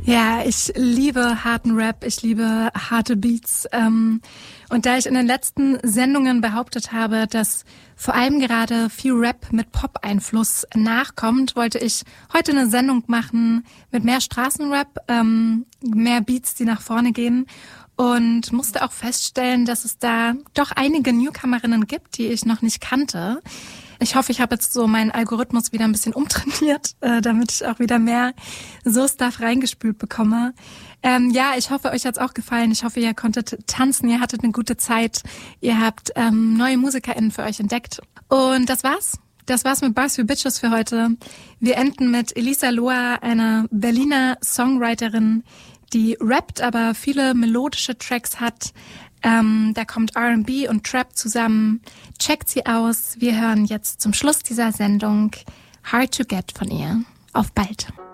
Ja, ich liebe harten Rap, ich liebe harte Beats. Und da ich in den letzten Sendungen behauptet habe, dass vor allem gerade viel Rap mit Pop-Einfluss nachkommt, wollte ich heute eine Sendung machen mit mehr Straßenrap, mehr Beats, die nach vorne gehen. Und musste auch feststellen, dass es da doch einige Newcomerinnen gibt, die ich noch nicht kannte. Ich hoffe, ich habe jetzt so meinen Algorithmus wieder ein bisschen umtrainiert, damit ich auch wieder mehr so Stuff reingespült bekomme. Ja, ich hoffe, euch hat's auch gefallen. Ich hoffe, ihr konntet tanzen, ihr hattet eine gute Zeit. Ihr habt neue MusikerInnen für euch entdeckt. Und das war's. Das war's mit Bars für Bitches für heute. Wir enden mit Elisa Loa, einer Berliner Songwriterin, die rappt, aber viele melodische Tracks hat. Da kommt R&B und Trap zusammen. Checkt sie aus. Wir hören jetzt zum Schluss dieser Sendung Hard to Get von ihr. Auf bald.